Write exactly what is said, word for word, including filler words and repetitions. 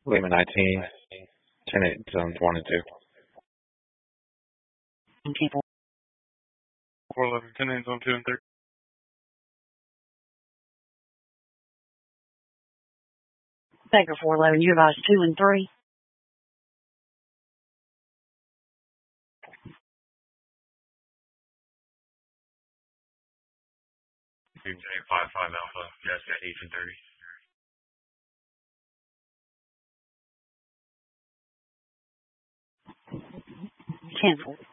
Lima nineteen, ten eight, zones one and two. People. four eleven, ten eight, zone two and three. Baker four eleven, you advise two and three. J five five Alpha, yes, at eight and thirty. Cancel.